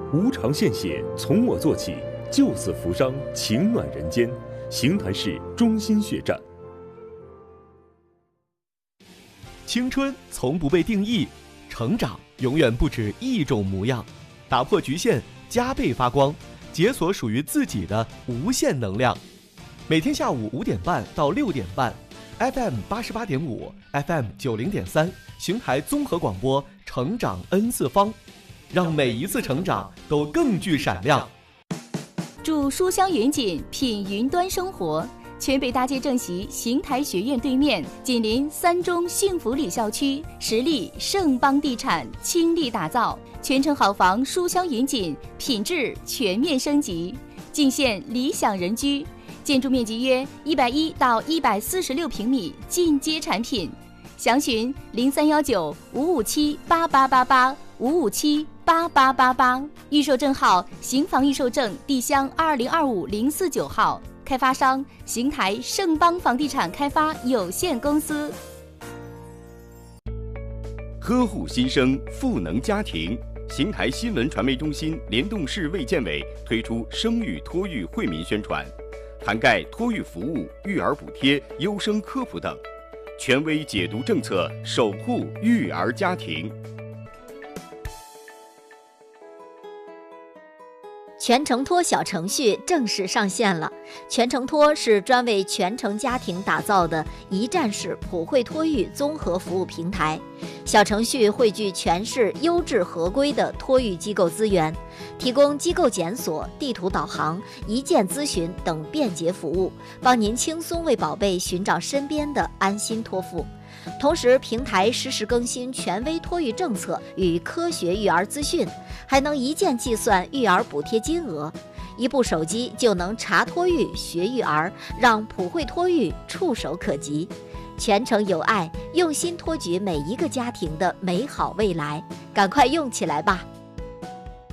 无偿献血，从我做起，救死扶伤，情暖人间。邢台市中心血站。 青春从不被定义，成长永远不止一种模样。打破局限，加倍发光，解锁属于自己的无限能量。每天下午5点半到6点半 ，FM 88.5 ，FM 90.3，邢台综合广播，成长 N 次方，让每一次成长都更具闪亮。 住书香云锦，品云端生活。全北大街正席邢台学院对面，紧邻三中幸福里校区，实力盛邦地产倾力打造，全城好房书香云锦，品质全面升级，尽现理想人居。建筑面积约110到146平米，进阶产品。详询0319-557-8888，557-8888。预售证号：邢房预售证地乡2025049号。开发商：邢台盛邦房地产开发有限公司。 呵护新生，赋能家庭。邢台新闻传媒中心联动市卫健委推出生育托育惠民宣传，涵盖托育服务、育儿补贴、优生科普等，权威解读政策，守护育儿家庭。 全程托小程序正式上线了。全程托是专为全程家庭打造的一站式普惠托育综合服务平台。小程序汇聚全市优质合规的托育机构资源，提供机构检索、地图导航、一键咨询等便捷服务，帮您轻松为宝贝寻找身边的安心托付。同时，平台实时更新权威托育政策与科学育儿资讯，还能一键计算育儿补贴金额，一部手机就能查托育、学育儿，让普惠托育触手可及。全程有爱，用心托举每一个家庭的美好未来，赶快用起来吧！